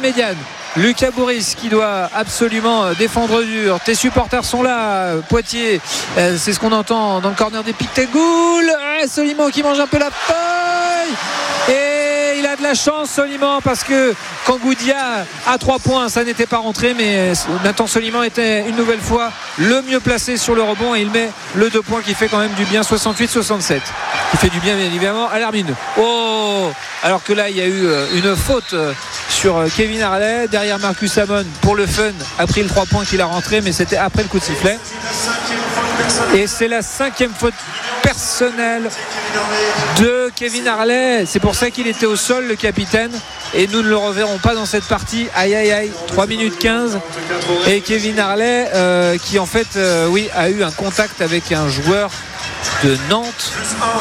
médiane. Lucas Bourris qui doit absolument défendre dur. Tes supporters sont là, Poitiers. C'est ce qu'on entend dans le corner des Pictégoules. Soliman qui mange un peu la feuille. Et il a de la chance, Soliman, parce que Kangoudia à 3 points, ça n'était pas rentré. Mais Nathan Soliman était une nouvelle fois le mieux placé sur le rebond. Et il met le 2 points qui fait quand même du bien, 68-67. Qui fait du bien, bien évidemment, à l'Hermine. Oh, alors que là, il y a eu une faute sur Kevin Harley. Derrière Marcus Amon, pour le fun, a pris le 3 points qu'il a rentré, mais c'était après le coup de sifflet. Et c'est la 5e faute personnelle de Kevin Harley. C'est pour ça qu'il était au sol, le capitaine. Et nous ne le reverrons pas dans cette partie. Aïe aïe aïe, 3 minutes 15. Et Kevin Harley qui en fait a eu un contact avec un joueur de Nantes.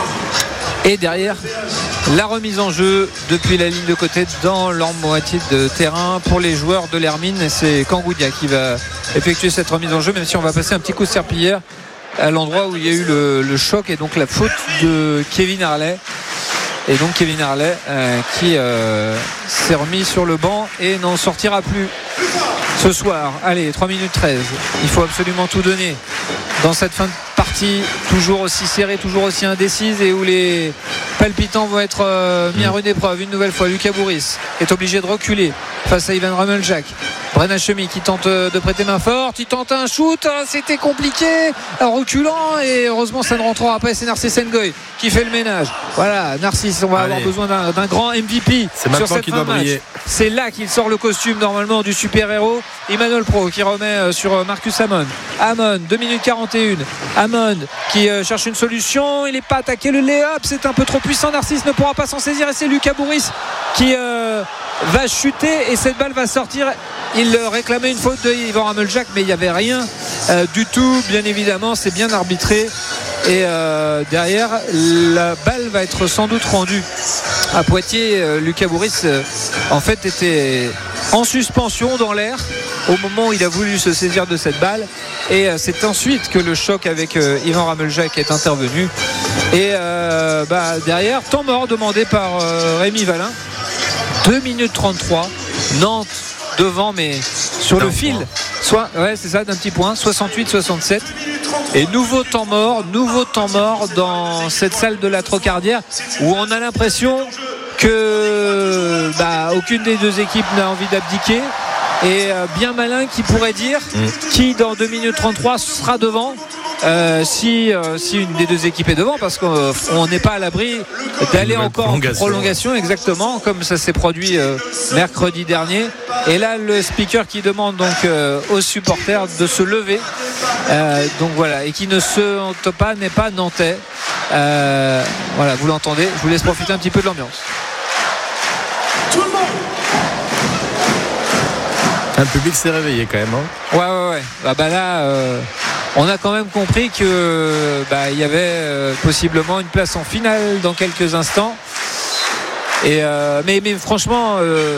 Et derrière, la remise en jeu depuis la ligne de côté dans leur moitié de terrain pour les joueurs de l'Hermine. Et c'est Kangoudia qui va effectuer cette remise en jeu, même si on va passer un petit coup de serpillière à l'endroit où il y a eu le choc et donc la faute de Kevin Harley. Et donc Kevin Harley qui s'est remis sur le banc et n'en sortira plus ce soir. Allez, 3 minutes 13. Il faut absolument tout donner dans cette fin de partie, toujours aussi serrée, toujours aussi indécise, et où les palpitants vont être mis à rude épreuve. Une nouvelle fois, Lucas Bourris est obligé de reculer face à Ivan Rameljack. Brenna Chemi qui tente de prêter main forte, il tente un shoot, c'était compliqué en reculant, et heureusement ça ne rentrera pas. C'est Narcisse Ngoy qui fait le ménage. Voilà, Narcisse, on va avoir besoin d'un grand MVP. C'est maintenant qu'il doit briller. C'est là qu'il sort le costume normalement du super-héros. Emmanuel Pro qui remet sur Marcus Amon. Amon, 2 minutes 41. Amon qui cherche une solution, il n'est pas attaqué, le lay-up c'est un peu trop puissant, Narcisse ne pourra pas s'en saisir, et c'est Lucas Bourris qui va chuter, et cette balle va sortir. Il réclamait une faute de Ivan Rameljack, mais il n'y avait rien du tout, bien évidemment, c'est bien arbitré. Et derrière, la balle va être sans doute rendue à Poitiers. Lucas Bourris en fait était en suspension dans l'air au moment où il a voulu se saisir de cette balle, et c'est ensuite que le choc avec Ivan Rameljack est intervenu. Et derrière, temps mort demandé par Rémi Valin. 2 minutes 33, Nantes devant, mais sur le fil, c'est ça, d'un petit point, 68-67. Et nouveau temps mort dans cette salle de la Trocardière, où on a l'impression que aucune des deux équipes n'a envie d'abdiquer. Et bien malin qui pourrait dire qui dans 2 minutes 33 sera devant, si une des deux équipes est devant, parce qu'on n'est pas à l'abri d'aller encore en prolongation, exactement comme ça s'est produit mercredi dernier. Et là le speaker qui demande donc aux supporters de se lever, donc voilà, et qui ne se hante pas, n'est pas nantais. Voilà, vous l'entendez, je vous laisse profiter un petit peu de l'ambiance. Le public s'est réveillé quand même, hein. Ouais. Là, on a quand même compris que il y avait possiblement une place en finale dans quelques instants. Et mais franchement,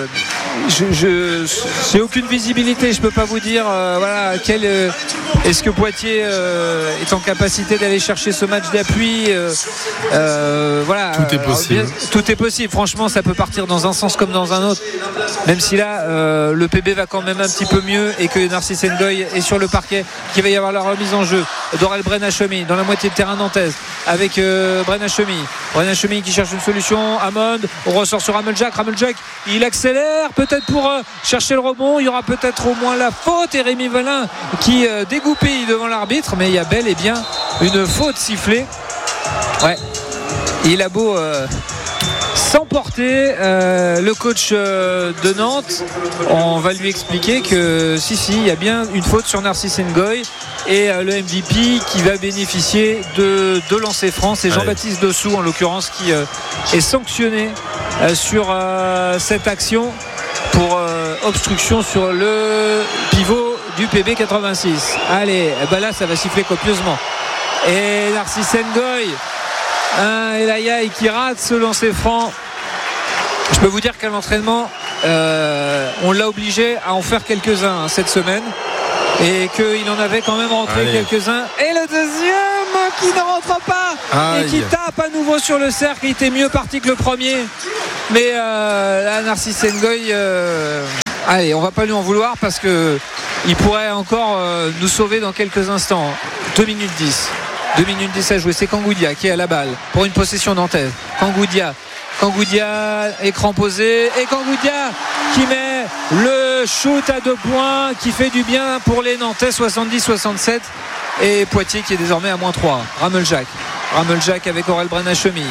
j'ai aucune visibilité. Je peux pas vous dire est-ce que Poitiers est en capacité d'aller chercher ce match d'appui. Tout est possible. Tout est possible. Franchement, ça peut partir dans un sens comme dans un autre. Même si là, le PB va quand même un petit peu mieux, et que Narcisse Ngoy est sur le parquet, qu'il va y avoir la remise en jeu. Dorel Brenna Chemi dans la moitié de terrain nantaise avec Brenna Chemi qui cherche une solution. Amon, on ressort sur Rameljack, il accélère peut-être pour chercher le rebond. Il y aura peut-être au moins la faute, et Rémi Valin qui dégoupille devant l'arbitre, mais il y a bel et bien une faute sifflée. Ouais, il a beau s'emporter, le coach de Nantes, on va lui expliquer que si, il y a bien une faute sur Narcisse Ngoy, et le MVP qui va bénéficier de lancer franc, c'est Jean-Baptiste Dossou en l'occurrence, qui est sanctionné sur cette action pour obstruction sur le pivot du PB 86. Allez, là ça va siffler copieusement, et Narcisse Ngoy et Laïaï qui rate ce lancer franc. Je peux vous dire qu'à l'entraînement, on l'a obligé à en faire quelques-uns cette semaine, et qu'il en avait quand même rentré quelques-uns. Et le deuxième qui ne rentre pas, et qui tape à nouveau sur le cercle. Il était mieux parti que le premier, mais là Narcisse Ngoy Allez, on va pas lui en vouloir parce que il pourrait encore nous sauver dans quelques instants. 2 minutes 10. 2 minutes 10 à jouer. C'est Kangoudia qui est à la balle pour une possession nantaise. Kangoudia, écran posé. Et Kangoudia qui met le shoot à 2 points qui fait du bien pour les Nantais. 70-67. Et Poitiers qui est désormais à -3. Rameljak avec Aurel Brenna-Chemille.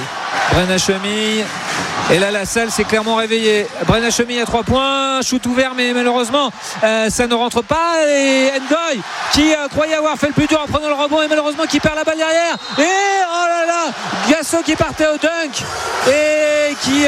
Et là la salle s'est clairement réveillée. Brenna-Chemille à 3 points, shoot ouvert mais malheureusement ça ne rentre pas. Et Ngoy qui croyait avoir fait le plus dur en prenant le rebond et malheureusement qui perd la balle derrière. Et oh là là, Gasso qui partait au dunk et qui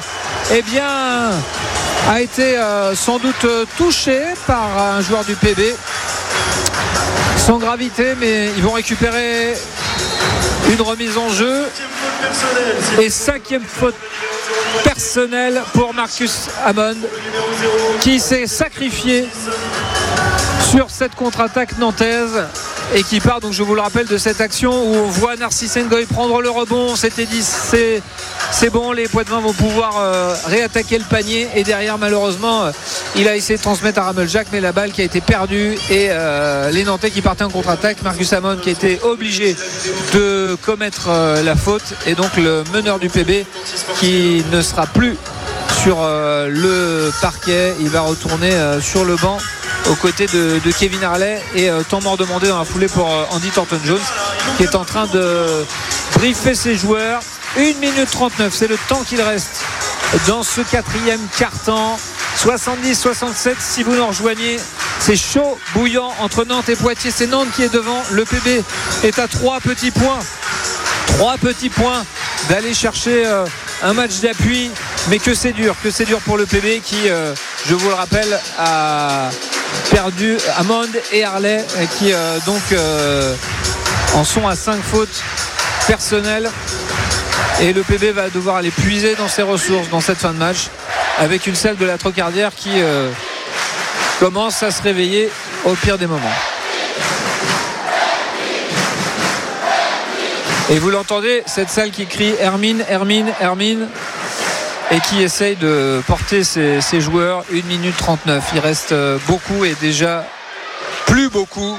a été sans doute touché par un joueur du PB. Sans gravité, mais ils vont récupérer une remise en jeu. Et 5e faute personnelle pour Marcus Hammond qui s'est sacrifié sur cette contre-attaque nantaise et qui part, donc je vous le rappelle, de cette action où on voit Narcisse Ngoy prendre le rebond. On s'était dit c'est bon, les Poitevins vont pouvoir réattaquer le panier, et derrière malheureusement il a essayé de transmettre à Rameljak mais la balle qui a été perdue et les Nantais qui partaient en contre-attaque. Marcus Hammond qui a été obligé de commettre la faute, et donc le meneur du PB qui ne sera plus sur le parquet, il va retourner sur le banc aux côtés de Kevin Harley, et temps mort demandé dans la foulée pour Andy Thornton-Jones qui est en train de briefer ses joueurs. 1 minute 39, c'est le temps qu'il reste dans ce 4e quart-temps. 70-67 si vous nous rejoignez. C'est chaud bouillant entre Nantes et Poitiers. C'est Nantes qui est devant. Le PB est à 3 petits points. 3 petits points d'aller chercher un match d'appui. Mais que c'est dur pour le PB qui, je vous le rappelle, a perdu Hammond et Harley qui en sont à 5 fautes personnelles. Et le PB va devoir aller puiser dans ses ressources dans cette fin de match, avec une salle de la Trocardière qui commence à se réveiller au pire des moments. Et vous l'entendez, cette salle qui crie Hermine, et qui essaye de porter ses joueurs. 1 minute 39, il reste beaucoup et déjà plus beaucoup.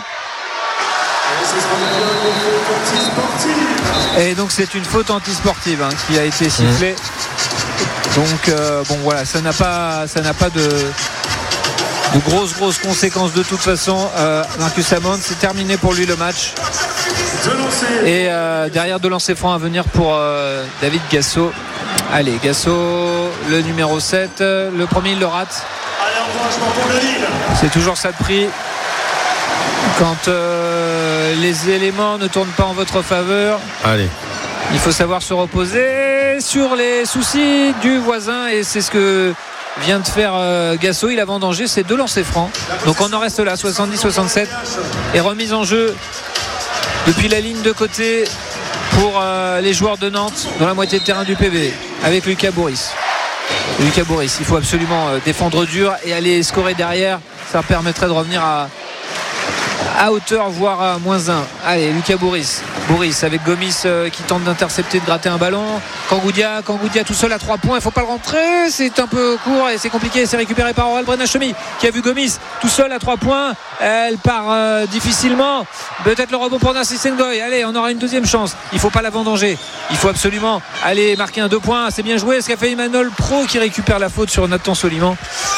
Et donc c'est une faute antisportive qui a été sifflée. Donc bon voilà, ça n'a pas de grosses conséquences de toute façon. Marcus Hammond, c'est terminé pour lui le match. Et derrière, 2 lancers francs à venir pour David Gasso. Allez, Gasso, le numéro 7, le premier il le rate. C'est toujours ça de prix quand les éléments ne tournent pas en votre faveur. Allez, il faut savoir se reposer sur les soucis du voisin, et c'est ce que vient de faire Gasso. Il a vendangé ses 2 lancers francs, donc on en reste là. 70-67 et remise en jeu depuis la ligne de côté pour les joueurs de Nantes dans la moitié de terrain du PB avec Lucas Bourris. Il faut absolument défendre dur et aller scorer derrière. Ça permettrait de revenir à hauteur, voire à -1. Allez, Lucas Bourris avec Gomis qui tente d'intercepter, de gratter un ballon. Kangoudia tout seul à 3 points, il ne faut pas le rentrer, c'est un peu court et c'est compliqué. C'est récupéré par Aurel Brenna-Chemille qui a vu Gomis tout seul à 3 points. Elle part difficilement, peut-être le rebond pour Narcisse Ngoy. Allez, on aura une deuxième chance, il ne faut pas la vendanger, il faut absolument aller marquer un 2 points. C'est bien joué ce qu'a fait Emmanuel Pro qui récupère la faute sur Nathan Soliman.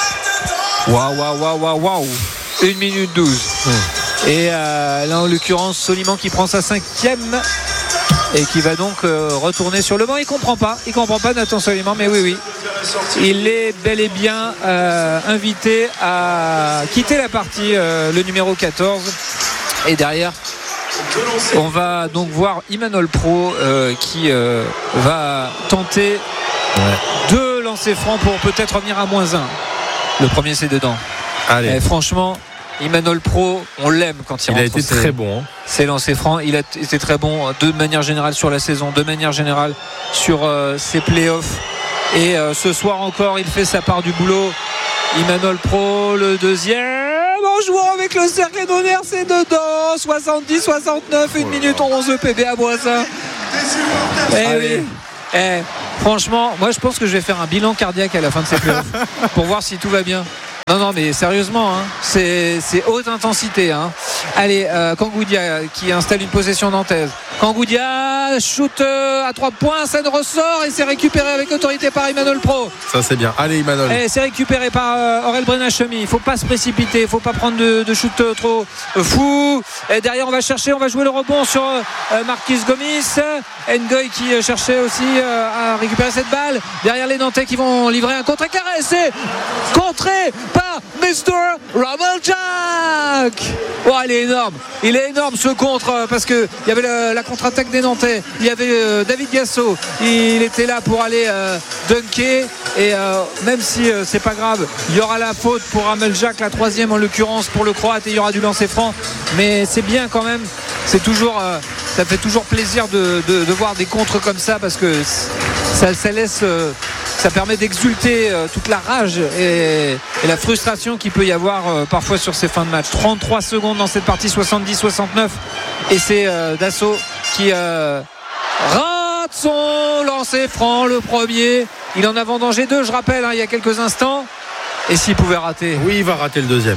Waouh 1 minute 12. Et là en l'occurrence Soliman qui prend sa 5e et qui va donc retourner sur le banc. Il comprend pas Nathan Soliman, mais oui, il est bel et bien invité à quitter la partie, le numéro 14. Et derrière on va donc voir Emmanuel Pro qui va tenter 2 lancers francs pour peut-être revenir à -1. Le premier c'est dedans. Allez. Et franchement Emmanuel Pro, on l'aime quand il rentre. Il a été très bon. C'est lancé franc. Il a été très bon de manière générale sur la saison, de manière générale sur ses playoffs. Et ce soir encore, il fait sa part du boulot. Emmanuel Pro, le deuxième. En jouant avec le cercle d'honneur, c'est dedans. 70-69, 1 minute 11 PB à Boissin. Franchement, moi je pense que je vais faire un bilan cardiaque à la fin de ces playoffs pour voir si tout va bien. Non, mais sérieusement, hein, c'est haute intensité. Hein. Allez, Kangoudia qui installe une possession nantaise. Kangoudia shoot à 3 points, ça ne ressort et c'est récupéré avec autorité par Emmanuel Pro. Ça c'est bien. Allez Emmanuel. Et c'est récupéré par Aurel Brenachemi. Il ne faut pas se précipiter, il ne faut pas prendre de shoot trop fou. Et derrière on va jouer le rebond sur Marcus Gomis. Ngoy qui cherchait aussi à récupérer cette balle. Derrière les Nantais qui vont livrer un contre-éclair. Et c'est contré par Mr. Rameljack. Oh, il est énorme ce contre parce qu'il y avait la contre-attaque des Nantais. Il y avait David Gasso, il était là pour aller dunker et même si c'est pas grave, il y aura la faute pour Rameljack, la 3e en l'occurrence pour le Croate, et il y aura du lancer franc, mais c'est bien quand même. C'est toujours ça fait toujours plaisir de voir des contres comme ça parce que ça laisse ça permet d'exulter toute la rage et la frustration qu'il peut y avoir parfois sur ces fins de match. 33 secondes dans cette partie, 70-69, et c'est Dasso qui rate son lancer franc, le premier. Il en a vendangé 2, je rappelle, il y a quelques instants. Et s'il pouvait rater? Oui, il va rater le deuxième.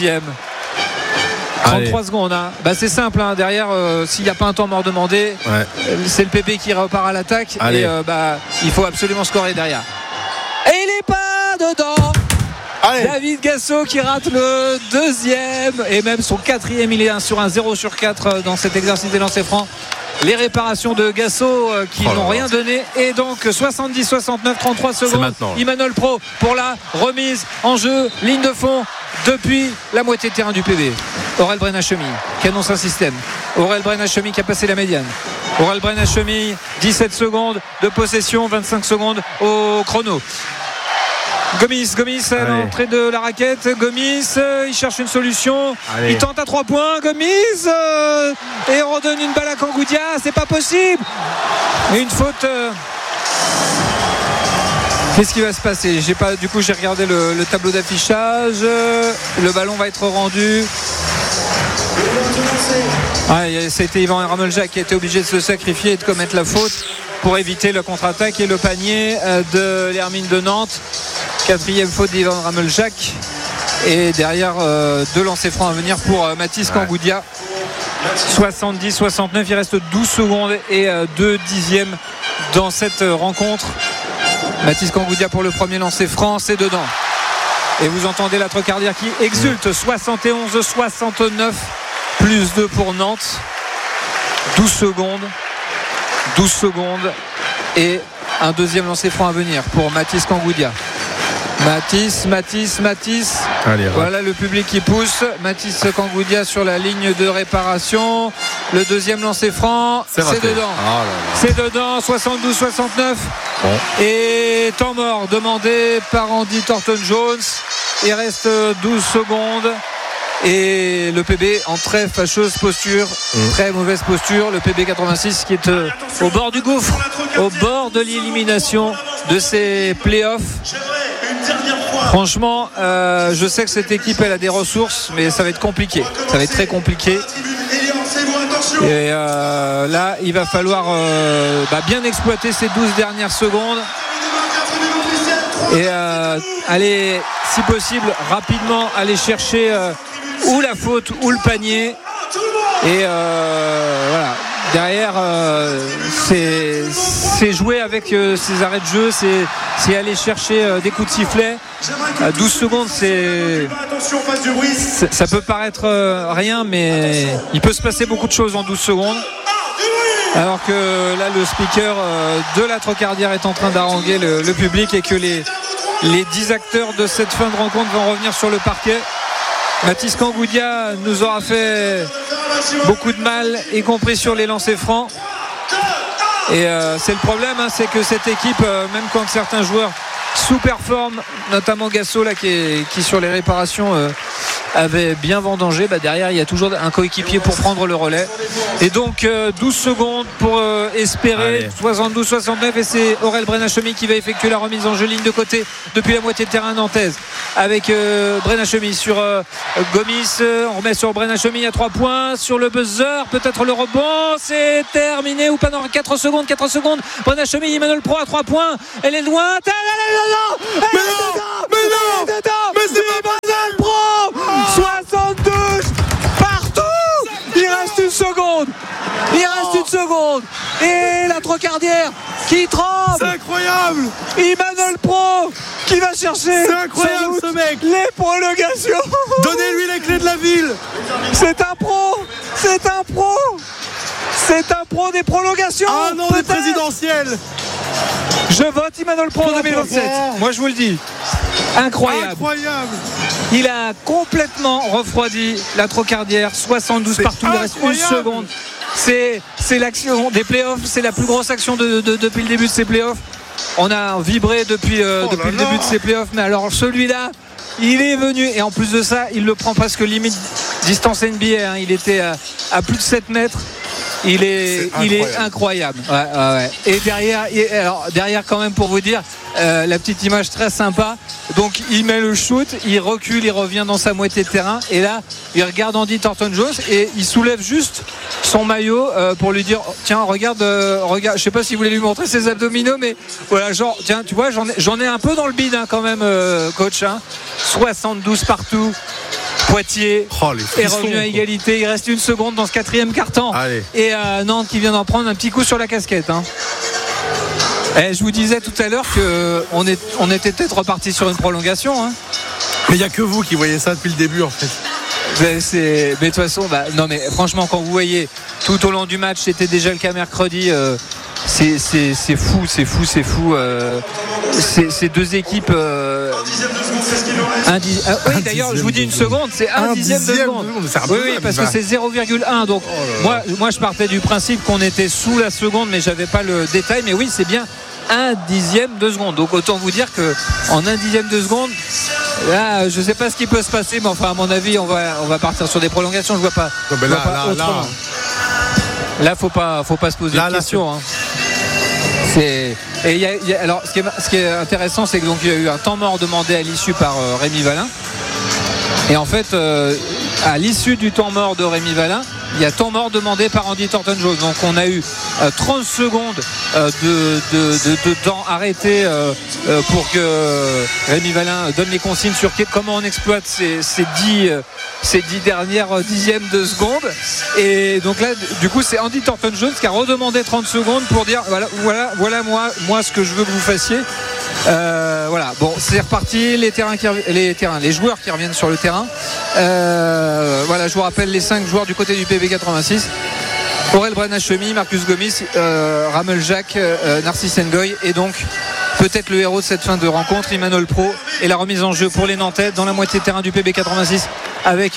33 secondes. C'est simple, derrière, s'il n'y a pas un temps mort demandé, c'est le PB qui repart à l'attaque. Et il faut absolument scorer derrière. Et il n'est pas dedans. David Gasso qui rate le deuxième et même son 4e. Il est sur un 0/4 dans cet exercice des lancers francs. Les réparations de Gasso qui n'ont rien donné, et donc 70-69, 33 secondes. Emmanuel Pro pour la remise en jeu, ligne de fond depuis la moitié de terrain du PB. Aurel Brenachemi qui annonce un système. Aurel Brenachemi qui a passé la médiane. Aurel Brenachemi, 17 secondes de possession, 25 secondes au chrono. Gomis à l'entrée de la raquette. Gomis, il cherche une solution. Il tente à 3 points. Gomis et on redonne une balle à Kangoudia. C'est pas possible. Et une faute. Qu'est-ce qui va se passer? J'ai regardé le tableau d'affichage. Le ballon va être rendu. C'était Yvan Rameljack qui a été obligé de se sacrifier et de commettre la faute pour éviter le contre-attaque et le panier de l'Hermine de Nantes. 4e faute d'Yvan Rameljack, et derrière 2 lancers francs à venir pour Mathis Kangoudia. 70-69, il reste 12 secondes et 2 dixièmes dans cette rencontre. Mathis Kangoudia pour le premier lancer franc, c'est dedans. Et vous entendez la Trocardière qui exulte. 71-69, plus 2 pour Nantes. 12 secondes et un deuxième lancer franc à venir pour Mathis Kangoudia. Mathis. Voilà le public qui pousse. Mathis Kangoudia sur la ligne de réparation. Le deuxième lancer franc, c'est dedans. C'est dedans, 72-69. Et temps mort demandé par Andy Thornton-Jones. Il reste 12 secondes. Et le PB en très fâcheuse posture, très mauvaise posture. Le PB 86 qui est au bord du gouffre, au bord de l'élimination de ces playoffs. Franchement, je sais que cette équipe elle a des ressources, mais ça va être compliqué. Ça va être très compliqué. Et là, il va falloir bien exploiter ces 12 dernières secondes. Et aller, si possible, rapidement aller chercher ou la faute ou le panier. Et voilà. Derrière, c'est jouer avec ces arrêts de jeu, c'est aller chercher des coups de sifflet. 12 secondes, ça peut paraître rien, mais il peut se passer beaucoup de choses en 12 secondes. Alors que là, le speaker de la Trocardière est en train d'haranguer le public, et que les 10 acteurs de cette fin de rencontre vont revenir sur le parquet. Mathis Kangoudia nous aura fait beaucoup de mal, y compris sur les lancers francs. Et c'est le problème, c'est que cette équipe, même quand certains joueurs sous-performent, notamment Gasso là, qui sur les réparations avait bien vendangé, derrière il y a toujours un coéquipier pour prendre le relais. Et donc 12 secondes pour espérer. 72-69, et c'est Aurel Brenachemi qui va effectuer la remise en jeu, ligne de côté depuis la moitié de terrain nantaise, avec Brenachemi sur Gomis. On remet sur Brenachemi à 3 points sur le buzzer, peut-être le rebond, c'est terminé ou pas? Non, 4 secondes. Brenachemi, Emmanuel Pro à 3 points, elle est loin, elle est dedans. Emmanuel Pro 72 partout. Il reste une seconde. Et la trocardière qui tremble. C'est incroyable. Emmanuel Pro qui va chercher. C'est incroyable ce mec. Les prolongations. Donnez-lui les clés de la ville. C'est un pro des prolongations. Un an des présidentielles. Je vote Emmanuel Pro en 2027. Moi je vous le dis. Incroyable. Il a complètement refroidi la trocardière. 72 partout, il reste une seconde. C'est l'action des playoffs. C'est la plus grosse action depuis le début de ces playoffs. On a vibré depuis le début de ces playoffs. Mais alors celui-là, il est venu. Et en plus de ça, il le prend presque limite distance NBA. Il était à plus de 7 mètres. Il est incroyable. Ouais. Et derrière quand même pour vous dire la petite image très sympa. Donc il met le shoot, il recule, il revient dans sa moitié de terrain et là il regarde Andy Thornton-Jones et il soulève juste son maillot pour lui dire tiens regarde. Je sais pas si vous voulez lui montrer ses abdominaux mais voilà genre tiens tu vois j'en ai un peu dans le bide quand même coach 72 partout. Poitiers est revenu à égalité. Il reste une seconde dans ce quatrième quart-temps. Et Nantes qui vient d'en prendre un petit coup sur la casquette. Et je vous disais tout à l'heure qu'on était peut-être reparti sur une prolongation. Mais il n'y a que vous qui voyez ça depuis le début en fait. Mais de toute façon, non mais franchement quand vous voyez tout au long du match, c'était déjà le cas mercredi. C'est fou. Ces deux équipes. Oui, d'ailleurs, je vous dis une seconde, c'est un dixième de seconde. Oui, parce que c'est 0,1. Donc, moi, je partais du principe qu'on était sous la seconde, mais j'avais pas le détail. Mais oui, c'est bien un dixième de seconde. Donc, autant vous dire que en un dixième de seconde, là, je sais pas ce qui peut se passer, mais enfin, à mon avis, on va partir sur des prolongations. Je vois pas. Là, faut pas se poser de questions. Alors, ce qui est intéressant, c'est que donc il y a eu un temps mort demandé à l'issue par Rémi Valin. Et en fait, à l'issue du temps mort de Rémi Valin, il y a temps mort demandé par Andy Thornton-Jones. Donc on a eu 30 secondes de temps arrêté pour que Rémi Valin donne les consignes sur comment on exploite ces 10 dernières dixièmes de seconde. Et donc là, du coup, c'est Andy Thornton-Jones qui a redemandé 30 secondes pour dire voilà moi ce que je veux que vous fassiez. Voilà, bon, c'est reparti. Les joueurs qui reviennent sur le terrain. Voilà, je vous rappelle les 5 joueurs du côté du PB86. Aurel Branachemi, Marcus Gomis, Ramel Jacques, Narcisse Ngoy et donc peut-être le héros de cette fin de rencontre, Emmanuel Pro, et la remise en jeu pour les Nantais dans la moitié de terrain du PB86 avec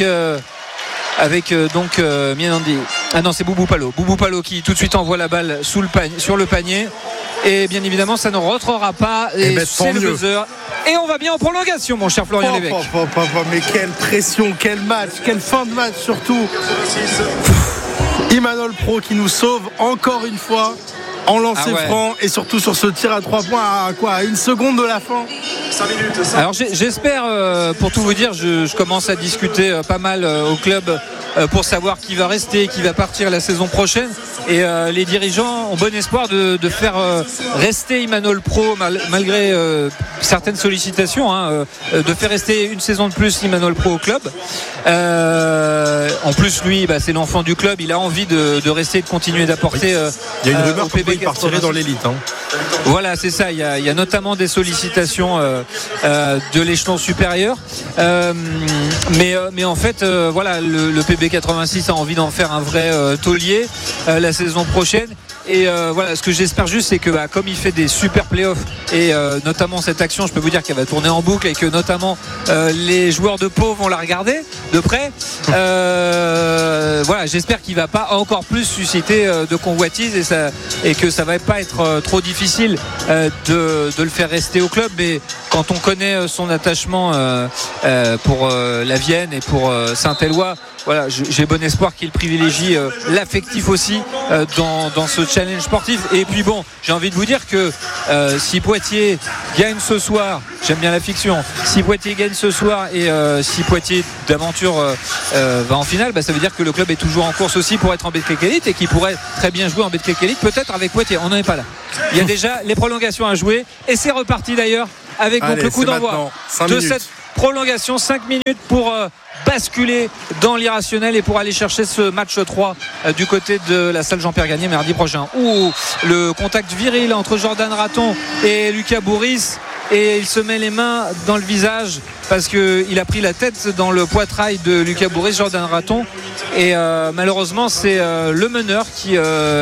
Mienandi. Ah non, c'est Boubou Palo qui tout de suite envoie la balle sur le panier. Et bien évidemment, ça ne rentrera pas. Et c'est le buzzer. Et on va bien en prolongation, mon cher Florian Lévesque. Mais quelle pression, quel match, quelle fin de match surtout. Emmanuel Pro qui nous sauve encore une fois en lancer franc et surtout sur ce tir à 3 points à une seconde de la fin. 5 minutes. Alors j'espère, pour tout vous dire, je commence à discuter pas mal au club pour savoir qui va rester, qui va partir la saison prochaine. Et les dirigeants ont bon espoir de faire rester Emmanuel Pro malgré certaines sollicitations, de faire rester une saison de plus Emmanuel Pro au club. En plus, lui, c'est l'enfant du club. Il a envie de rester, de continuer d'apporter. Il y a une rumeur qu'il partirait dans l'élite. Voilà, c'est ça. Il y a notamment des sollicitations de l'échelon supérieur. Mais en fait, voilà, le PB86 a envie d'en faire un vrai taulier la saison prochaine. Et voilà, ce que j'espère juste, c'est que comme il fait des super playoffs et notamment cette action, je peux vous dire qu'elle va tourner en boucle et que notamment les joueurs de Pau vont la regarder de près. Voilà, j'espère qu'il va pas encore plus susciter de convoitises et que ça va pas être trop difficile de le faire rester au club. Mais quand on connaît son attachement pour la Vienne et pour Saint-Éloi, voilà, j'ai bon espoir qu'il privilégie l'affectif aussi dans ce challenge sportif. Et puis bon, j'ai envie de vous dire que si Poitiers gagne ce soir, j'aime bien la fiction, si Poitiers gagne ce soir et si Poitiers d'aventure va en finale, ça veut dire que le club est toujours en course aussi pour être en Betclic Elite et qu'il pourrait très bien jouer en Betclic Elite, peut-être avec Poitiers. On n'en est pas là. Il y a déjà les prolongations à jouer et c'est reparti d'ailleurs avec donc le coup d'envoi prolongation. 5 minutes pour basculer dans l'irrationnel et pour aller chercher ce match 3 du côté de la salle Jean-Pierre Gagné mardi prochain. Le contact viril entre Jordan Raton et Lucas Bourris, et il se met les mains dans le visage parce qu'il a pris la tête dans le poitrail de Lucas Bourris, Jordan Raton, et malheureusement c'est le meneur qui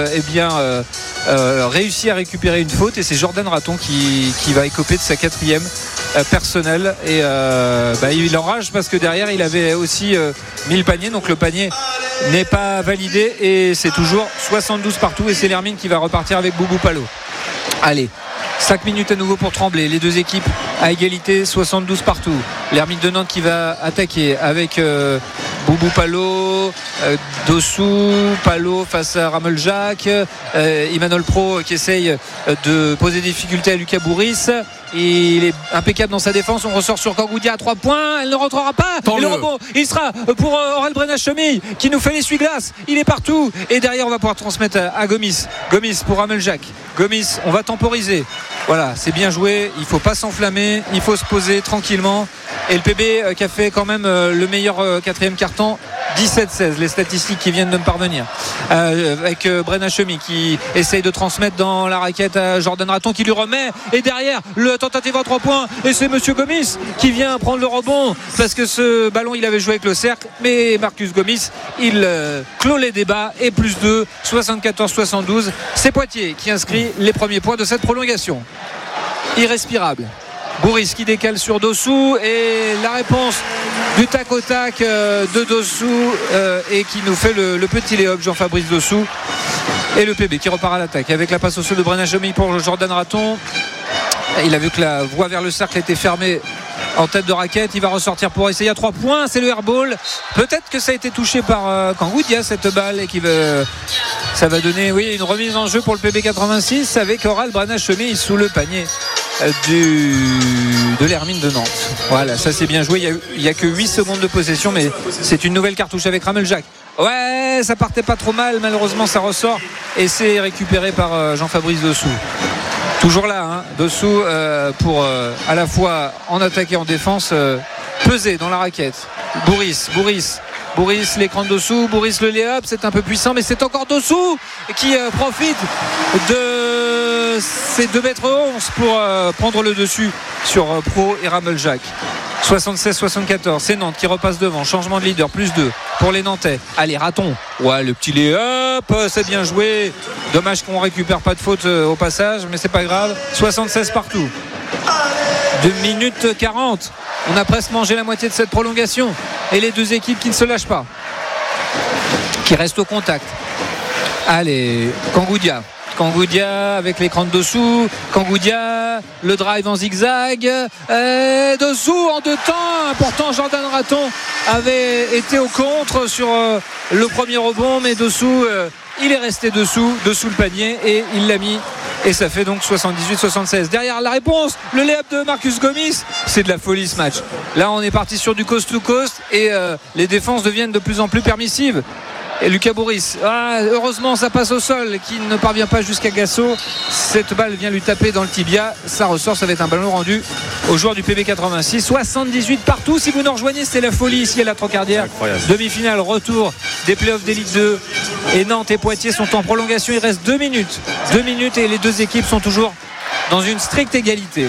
réussit à récupérer une faute, et c'est Jordan Raton qui va écoper de sa 4e personnelle, et il enrage parce que derrière il avait aussi mis le panier, donc le panier n'est pas validé et c'est toujours 72 partout, et c'est l'Hermine qui va repartir avec Boubou Palot. Allez, 5 minutes à nouveau pour Tremblay, les deux équipes à égalité, 72 partout. L'Hermine de Nantes qui va attaquer avec Boubou Palot, Dossou, Palot face à Rameljak, Imanol Pro qui essaye de poser des difficultés à Lucas Bourris. Il est impeccable dans sa défense. On ressort sur Kangoudia à 3 points. Elle ne rentrera pas. Et le rebond, il sera pour Aurel Brenna-Chemille qui nous fait l'essuie-glace. Il est partout. Et derrière, on va pouvoir transmettre à Gomis. Gomis pour Rameljak. Gomis, on va temporiser. Voilà, c'est bien joué. Il ne faut pas s'enflammer. Il faut se poser tranquillement. Et le PB qui a fait quand même le meilleur 4e quart-temps, 17-16, les statistiques qui viennent de me parvenir, avec Brenna-Chemille qui essaye de transmettre dans la raquette à Jordan Raton qui lui remet, et derrière le tentative à 3 points, et c'est monsieur Gomis qui vient prendre le rebond parce que ce ballon il avait joué avec le cercle, mais Marcus Gomis il clôt les débats, et plus 2, 74-72. C'est Poitiers qui inscrit les premiers points de cette prolongation. Irrespirable. Bourris qui décale sur Dossou, et la réponse du tac au tac de Dossou, et qui nous fait le petit lay-up, Jean-Fabrice Dossou, et le PB qui repart à l'attaque avec la passe au sol de Brenna-Chemille pour Jordan Raton. Il a vu que la voie vers le cercle était fermée en tête de raquette. Il va ressortir pour essayer à 3 points. C'est le airball. Peut-être que ça a été touché par Kangoudia cette balle, et ça va donner une remise en jeu pour le PB86 avec Aurel Brenna-Chemille sous le panier de l'Hermine de Nantes. Voilà, ça c'est bien joué. Il n'y a que 8 secondes de possession, mais c'est une nouvelle cartouche avec Rameljak. Ouais, ça partait pas trop mal. Malheureusement, ça ressort et c'est récupéré par Jean-Fabrice Dossou. Toujours là, Dossou pour à la fois en attaque et en défense peser dans la raquette. Bourris, l'écran de Dossou. Bourris le lay-up, c'est un peu puissant, mais c'est encore Dossou qui profite de ses 2,11 m pour prendre le dessus sur Pro et Rameljak. 76-74, c'est Nantes qui repasse devant. Changement de leader, plus 2 pour les Nantais. Allez, Raton. Ouais, le petit lay-up, c'est bien joué. Dommage qu'on récupère pas de faute au passage, mais c'est pas grave. 76 partout. 2 minutes 40. On a presque mangé la moitié de cette prolongation. Et les deux équipes qui ne se lâchent pas, qui restent au contact. Allez, Kangoudia avec l'écran de Dossou. Kangoudia, le drive en zigzag. Dossou en 2 temps. Pourtant, Jordan Raton avait été au contre sur le premier rebond, mais Dossou, il est resté dessous le panier, et il l'a mis. Et ça fait donc 78-76. Derrière la réponse, le lay-up de Marcus Gomis. C'est de la folie ce match. Là, on est parti sur du coast-to-coast, et les défenses deviennent de plus en plus permissives. Et Lucas Bourris, heureusement ça passe au sol, qui ne parvient pas jusqu'à Gasso. Cette balle vient lui taper dans le tibia. Ça ressort, ça va être un ballon rendu au joueur du PB86. 78 partout. Si vous nous rejoignez, c'est la folie ici à la Trocardière. Demi-finale, retour des playoffs d'élite 2. Et Nantes et Poitiers sont en prolongation. Il reste 2 minutes. 2 minutes, et les deux équipes sont toujours dans une stricte égalité.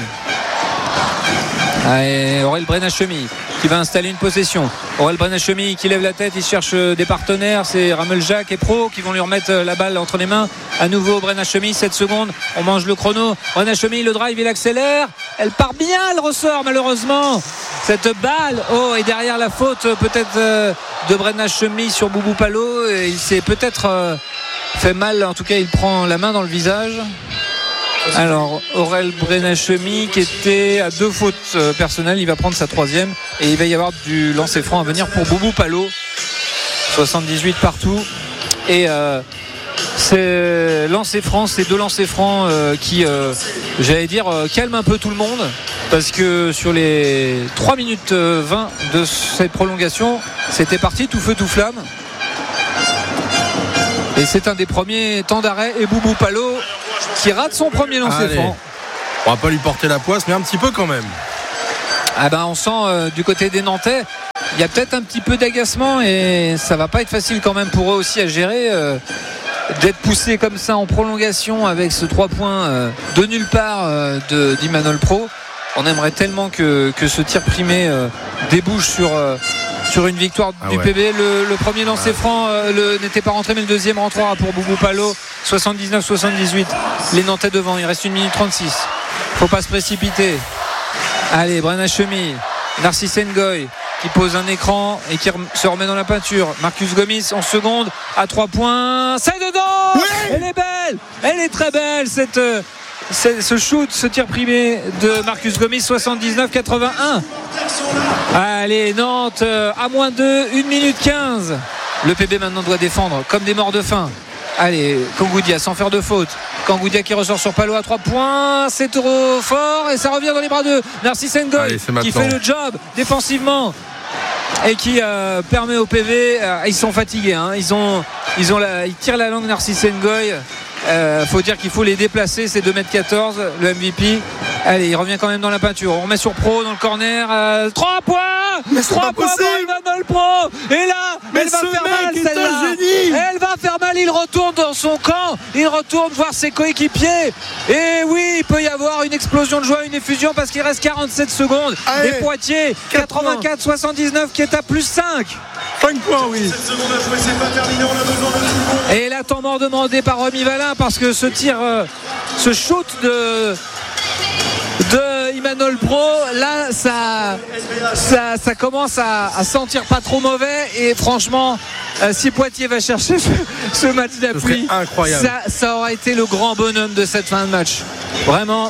Aurel Brenna-Chemille qui va installer une possession. Aurel Brenna-Chemille qui lève la tête, il cherche des partenaires, c'est Rameljak et Pro qui vont lui remettre la balle entre les mains. À nouveau Brenna-Chemille, 7 secondes, on mange le chrono. Brenna-Chemille, le drive, il accélère, elle part bien, elle ressort malheureusement cette balle. Et derrière la faute peut-être de Brenna-Chemille sur Boubou Palot, et il s'est peut-être fait mal, en tout cas il prend la main dans le visage. Alors Aurel Brenna-Chemille qui était à 2 fautes personnelles, il va prendre sa 3e, et il va y avoir du lancer franc à venir pour Boubou Palot. 78 partout, et c'est lancer franc, ces 2 lancers francs qui j'allais dire calment un peu tout le monde, parce que sur les 3 minutes 20 de cette prolongation, c'était parti tout feu tout flamme, et c'est un des premiers temps d'arrêt. Et Boubou Palot qui rate son premier lancer franc. On va pas lui porter la poisse, mais un petit peu quand même. On sent du côté des Nantais, il y a peut-être un petit peu d'agacement et ça va pas être facile quand même pour eux aussi à gérer. D'être poussé comme ça en prolongation avec ce 3 points de nulle part d'Imanol Pro. On aimerait tellement que ce tir primé débouche sur une victoire du PB. Le premier lancer franc n'était pas rentré, mais le deuxième rentrera pour Boubou Pallo. 79-78, les Nantais devant, il reste 1 minute 36. Faut pas se précipiter. Allez, Brenna Chemy, Narcisse Ngoy qui pose un écran et qui se remet dans la peinture. Marcus Gomis en seconde à 3 points, c'est dedans. Oui, elle est belle, elle est très belle ce shoot, ce tir primé de Marcus Gomis. 79-81. Allez, Nantes à moins 2, 1 minute 15. Le PB maintenant doit défendre comme des morts de faim. Allez, Kangoudia sans faire de faute. Kangoudia qui ressort sur Pallo à 3 points. C'est trop fort et ça revient dans les bras de Narcisse Ngoy qui fait le job défensivement et qui permet au PV. Ils sont fatigués, hein. Ils tirent la langue Narcisse Ngoy. Faut dire qu'il faut les déplacer, c'est 2m14 le MVP. Allez, il revient quand même dans la peinture. On remet sur Pro dans le corner. 3 points. Mais 3 points dans le Pro. Et là, elle va faire mal celle-là. Elle va faire mal. Il retourne dans son camp. Il retourne voir ses coéquipiers. Et oui, il peut y avoir une explosion de joie, une effusion parce qu'il reste 47 secondes. Allez, et Poitiers 84-79 qui est à plus 5. 5 points, oui. Et là, temps mort demandé par Romy Valin parce que ce tir, ce shoot de Imanol Pro, là ça commence à sentir pas trop mauvais. Et franchement, si Poitiers va chercher ce match d'appui, ça aura été le grand bonhomme de cette fin de match. Vraiment,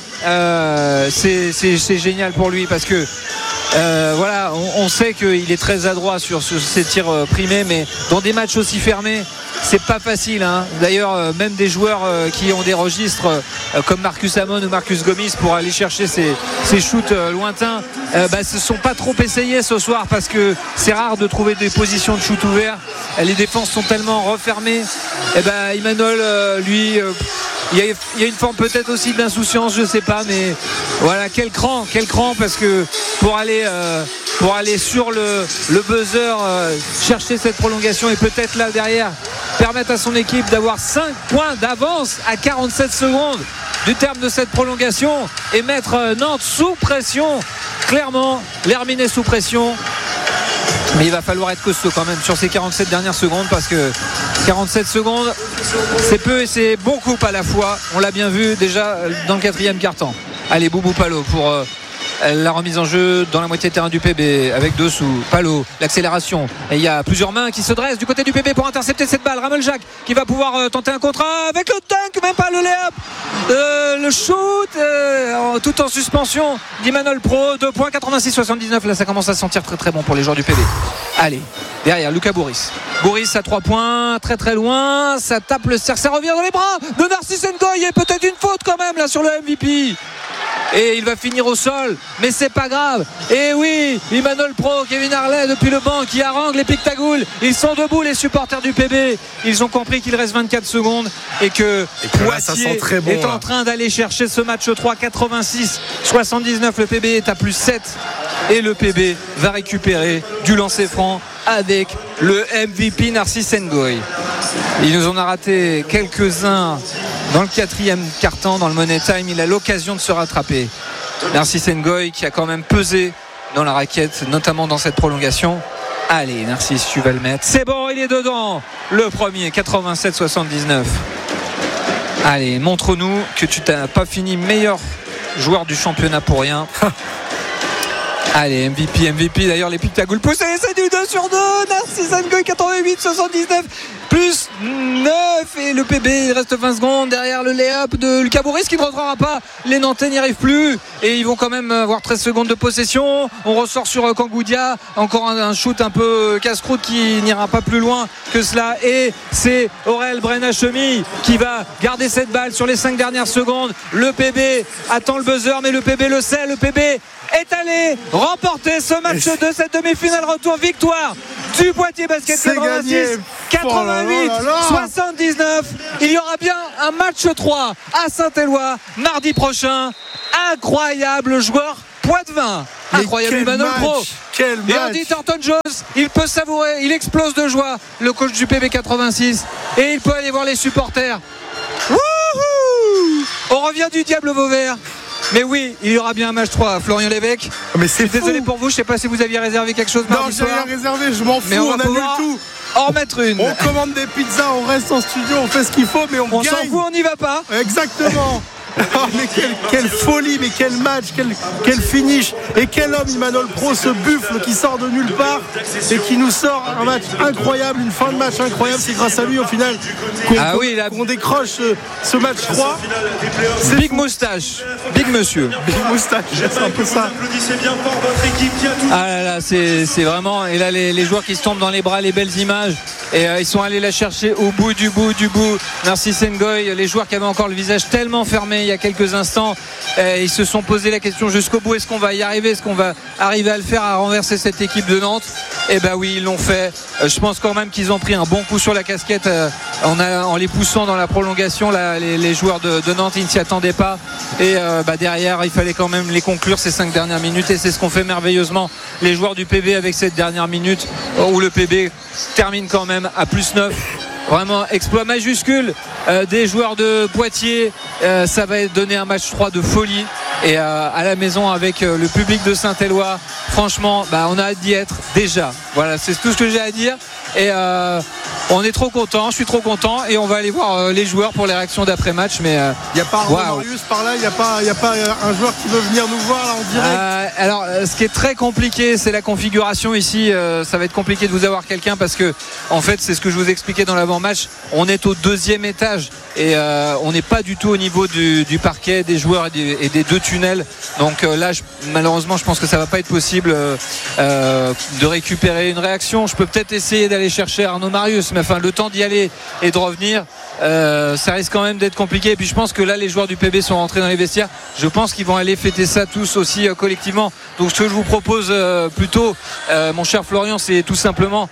c'est génial pour lui parce que voilà, on sait qu'il est très adroit sur ses tirs primés, mais dans des matchs aussi fermés, c'est pas facile, hein. D'ailleurs, même des joueurs qui ont des registres comme Marcus Amon ou Marcus Gomis pour aller chercher ces shoots lointains, se sont pas trop essayés ce soir parce que c'est rare de trouver des positions de shoot ouverts. Les défenses sont tellement refermées. Imanol, lui, il y a une forme peut-être aussi d'insouciance, je sais pas, mais voilà, quel cran parce que pour aller sur le buzzer, chercher cette prolongation et peut-être là derrière permettre à son équipe d'avoir 5 points d'avance à 47 secondes du terme de cette prolongation et mettre Nantes sous pression, clairement l'Herminet sous pression. Mais il va falloir être costaud quand même sur ces 47 dernières secondes parce que 47 secondes c'est peu et c'est beaucoup à la fois. On l'a bien vu déjà dans le 4e quart-temps. Allez, Boubou Pallo pour la remise en jeu dans la moitié de terrain du PB avec dessous Pallo, l'accélération, et il y a plusieurs mains qui se dressent du côté du PB pour intercepter cette balle. Ramel Jacques qui va pouvoir tenter un contrat avec le dunk, même pas le lay-up, le shoot tout en suspension d'Imanol Pro. 2 points, 86-79. Là ça commence à se sentir très très bon pour les joueurs du PB. Allez, derrière Lucas Bourris à 3 points, très très loin, ça tape le cercle, ça revient dans les bras de Narcisse Ngoy et peut-être une faute quand même là sur le MVP. Et il va finir au sol, mais c'est pas grave. Et oui, Imanol Pro, Kevin Harley depuis le banc qui harangue les Pictagoules. Ils sont debout, les supporters du PB. Ils ont compris qu'il reste 24 secondes et que Poitiers est en train d'aller chercher ce match 3. 86-79, le PB est à plus 7 et le PB va récupérer du lancer franc avec le MVP Narcisse Ngoy. Il nous en a raté quelques-uns dans le 4e quart-temps, dans le Money Time. Il a l'occasion de se rattraper. Narcisse Ngoy qui a quand même pesé dans la raquette, notamment dans cette prolongation. Allez Narcisse, tu vas le mettre. C'est bon, il est dedans. Le premier, 87-79. Allez, montre-nous que tu n'as pas fini meilleur joueur du championnat pour rien. Allez, MVP. D'ailleurs, les Pictagoules poussent. C'est du 2 sur 2. Narcisse Ngoy, 88-79. Plus 9. Et le PB, il reste 20 secondes derrière le lay-up de Lucas Bourris qui ne rentrera pas. Les Nantais n'y arrivent plus. Et ils vont quand même avoir 13 secondes de possession. On ressort sur Kangoudia. Encore un shoot un peu casse-croûte qui n'ira pas plus loin que cela. Et c'est Aurel Brenna Chemy qui va garder cette balle sur les 5 dernières secondes. Le PB attend le buzzer, mais le PB le sait. Le PB est allé remporter ce match de cette demi-finale retour. Victoire du Poitiers Basket 86 88 79. Il y aura bien un match 3 à Saint-Éloi mardi prochain. Incroyable joueur Poitvin. Incroyable, Emmanuel Pro. Quel match. Et on dit Thornton Jones, il peut savourer, il explose de joie, le coach du PB 86, et il peut aller voir les supporters. Wouhou! On revient du Diable Vauvert. Mais oui, il y aura bien un match 3 à Florian Lévesque. Mais c'est désolé pour vous, je ne sais pas si vous aviez réservé quelque chose mardi soir. Non, j'ai rien réservé, je m'en fous, on annule tout. En remettre une. On commande des pizzas, on reste en studio, on fait ce qu'il faut, mais on gagne. On s'en fout, on n'y va pas. Exactement. Oh, mais quelle folie, mais quel match, quel finish. Et quel homme, Emmanuel Pro, ce buffle qui sort de nulle part et qui nous sort un match incroyable, une fin de match incroyable. C'est grâce à lui au final qu'on décroche ce match 3. C'est Big moustache, Big monsieur. Big moustache, c'est un peu ça. Ah là là, c'est vraiment. Et là, les joueurs qui se tombent dans les bras, les belles images. Et ils sont allés la chercher au bout du bout. Narcisse Ngoy, les joueurs qui avaient encore le visage tellement fermé il y a quelques instants, ils se sont posé la question jusqu'au bout, est-ce qu'on va y arriver, est-ce qu'on va arriver à le faire, à renverser cette équipe de Nantes? Et ben oui, ils l'ont fait. Je pense quand même qu'ils ont pris un bon coup sur la casquette en les poussant dans la prolongation. Là, les joueurs de Nantes, ils ne s'y attendaient pas. Et derrière, il fallait quand même les conclure ces 5 dernières minutes, et c'est ce qu'ont fait merveilleusement les joueurs du PB avec cette dernière minute où le PB termine quand même à +9. Vraiment exploit majuscule des joueurs de Poitiers. Ça va donner un match 3 de folie. Et à la maison avec le public de Saint-Éloi, franchement, on a hâte d'y être déjà. Voilà, c'est tout ce que j'ai à dire. Et on est trop content, je suis trop content, et on va aller voir les joueurs pour les réactions d'après-match. Mais il n'y a pas Arnaud Marius par là, il n'y a pas un joueur qui veut venir nous voir là en direct. Alors ce qui est très compliqué, c'est la configuration ici. Ça va être compliqué de vous avoir quelqu'un parce que en fait c'est ce que je vous expliquais dans l'avant-match. On est au 2e étage et on n'est pas du tout au niveau du parquet des joueurs et des 2 tunnels. Donc là malheureusement je pense que ça va pas être possible de récupérer une réaction. Je peux peut-être essayer d'aller chercher Arnaud Marius, mais enfin le temps d'y aller et de revenir, ça risque quand même d'être compliqué. Et puis je pense que là les joueurs du PB sont rentrés dans les vestiaires. Je pense qu'ils vont aller fêter ça tous aussi collectivement. Donc ce que je vous propose plutôt, mon cher Florian, c'est tout simplement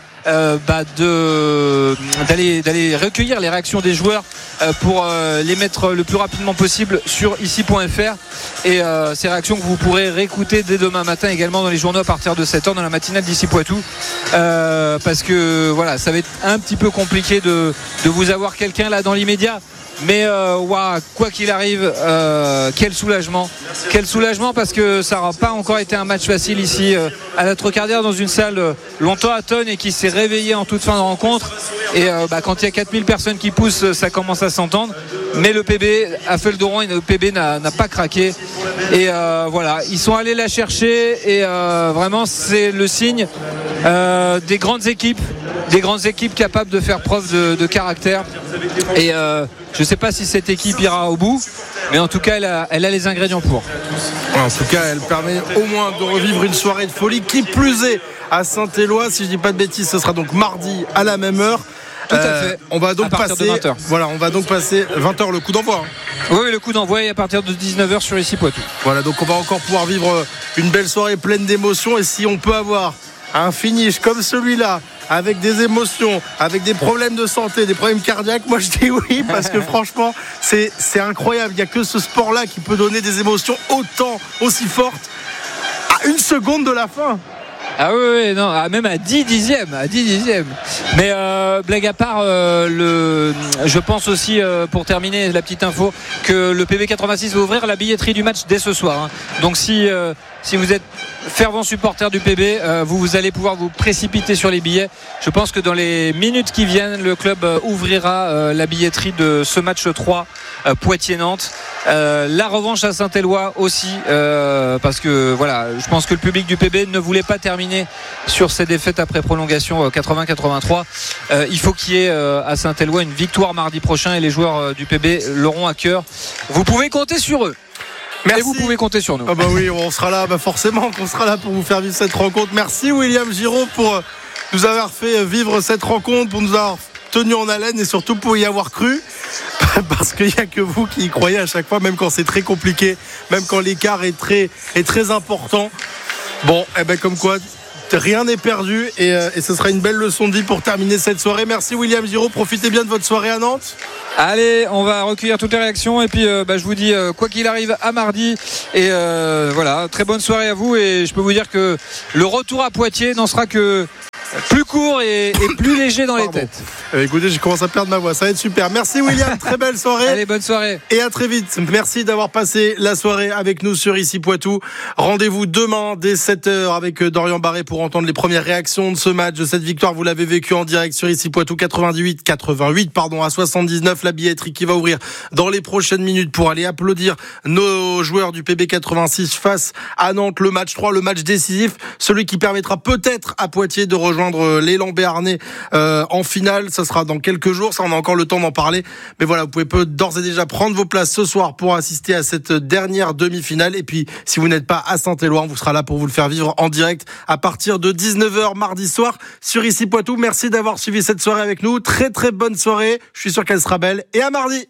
d'aller recueillir les réactions des joueurs pour les mettre le plus rapidement possible sur ici.fr, et ces réactions que vous pourrez réécouter dès demain matin également dans les journaux à partir de 7h dans la matinale d'ici Poitou, parce que voilà, ça va être un petit peu compliqué de vous avoir quelqu'un là dans l'immédiat. Mais quoi qu'il arrive, quel soulagement parce que ça n'aura pas encore été un match facile ici à la Trocardière, dans une salle longtemps atone et qui s'est réveillée en toute fin de rencontre. Et quand il y a 4000 personnes qui poussent, ça commence à s'entendre. Mais le PB a fait le dos rond et le PB n'a pas craqué. Et voilà, ils sont allés la chercher, et vraiment c'est le signe des grandes équipes capables de faire preuve de caractère. Et je ne sais pas si cette équipe ira au bout, mais en tout cas elle a les ingrédients pour. En tout cas, elle permet au moins de revivre une soirée de folie, qui plus est à Saint-Éloi. Si je dis pas de bêtises, ce sera donc mardi à la même heure. Tout à fait. On va donc passer 20h. Voilà, on va donc passer 20h le coup d'envoi. Oui, le coup d'envoi est à partir de 19h sur ici Poitou. Voilà, donc on va encore pouvoir vivre une belle soirée pleine d'émotions, et si on peut avoir un finish comme celui-là, avec des émotions, avec des problèmes de santé, des problèmes cardiaques, moi je dis oui, parce que franchement c'est incroyable. Il n'y a que ce sport-là qui peut donner des émotions aussi fortes à 1 seconde de la fin. Ah oui, non, même à 10 dixièmes. Mais blague à part, je pense aussi, pour terminer la petite info, que le PB 86 va ouvrir la billetterie du match dès ce soir. Donc si vous êtes fervent supporter du PB, vous allez pouvoir vous précipiter sur les billets. Je pense que dans les minutes qui viennent, le club ouvrira la billetterie de ce match 3 Poitiers-Nantes. La revanche à Saint-Éloi aussi, parce que voilà, je pense que le public du PB ne voulait pas terminer sur ces défaites après prolongation 80-83. Il faut qu'il y ait à Saint-Éloi une victoire mardi prochain, et les joueurs du PB l'auront à cœur. Vous pouvez compter sur eux. Merci. Et vous pouvez compter sur nous. Ah bah oui, on sera là, forcément qu'on sera là pour vous faire vivre cette rencontre. Merci William Giraud pour nous avoir fait vivre cette rencontre, pour nous avoir tenu en haleine, et surtout pour y avoir cru, parce qu'il n'y a que vous qui y croyez à chaque fois, même quand c'est très compliqué, même quand l'écart est très important. Bon, comme quoi, rien n'est perdu et ce sera une belle leçon de vie pour terminer cette soirée. Merci William Giraud, profitez bien de votre soirée à Nantes. Allez, on va recueillir toutes les réactions et puis je vous dis quoi qu'il arrive à mardi et voilà, très bonne soirée à vous et je peux vous dire que le retour à Poitiers n'en sera que plus court et plus léger dans les têtes. Écoutez, je commence à perdre ma voix, ça va être super. Merci William, très belle soirée. Allez, bonne soirée. Et à très vite. Merci d'avoir passé la soirée avec nous sur Ici Poitou. Rendez-vous demain dès 7h avec Dorian Barré pour entendre les premières réactions de ce match, de cette victoire. Vous l'avez vécu en direct sur Ici Poitou, 88 à 79. La billetterie qui va ouvrir dans les prochaines minutes pour aller applaudir nos joueurs du PB 86 face à Nantes. Le match 3, le match décisif, celui qui permettra peut-être à Poitiers de rejoindre l'élan béarnais en finale. Ça sera dans quelques jours, ça on a encore le temps d'en parler, mais voilà, vous pouvez d'ores et déjà prendre vos places ce soir pour assister à cette dernière demi-finale. Et puis si vous n'êtes pas à Saint-Éloi, on vous sera là pour vous le faire vivre en direct à partir de 19h mardi soir sur Ici Poitou. Merci d'avoir suivi cette soirée avec nous, très très bonne soirée, je suis sûr qu'elle sera belle et à mardi.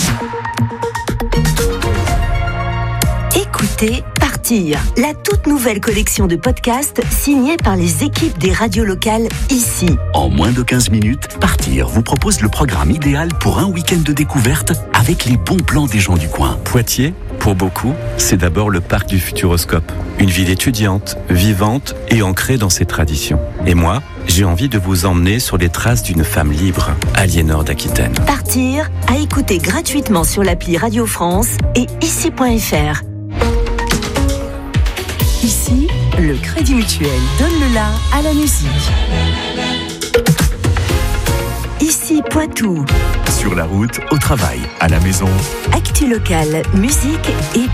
Écoutez Partir, la toute nouvelle collection de podcasts signée par les équipes des radios locales ici. En moins de 15 minutes, Partir vous propose le programme idéal pour un week-end de découverte avec les bons plans des gens du coin. Poitiers, pour beaucoup, c'est d'abord le parc du Futuroscope. Une ville étudiante, vivante et ancrée dans ses traditions. Et moi, j'ai envie de vous emmener sur les traces d'une femme libre, Aliénor d'Aquitaine. Partir, à écouter gratuitement sur l'appli Radio France et ici.fr. Ici, le Crédit Mutuel donne le la à la musique. Ici Poitou. Sur la route, au travail, à la maison. Actu locale, musique et